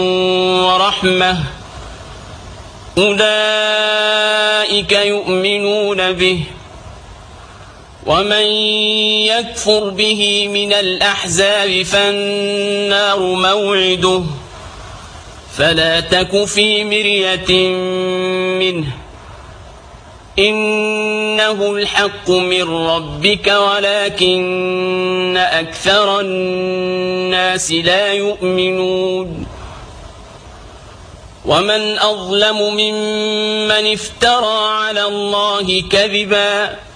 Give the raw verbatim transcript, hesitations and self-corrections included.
ورحمة أولئك يؤمنون به ومن يكفر به من الأحزاب فالنار موعده فلا تك في مرية منه إنه الحق من ربك ولكن أكثر الناس لا يؤمنون ومن أظلم ممن افترى على الله كذبا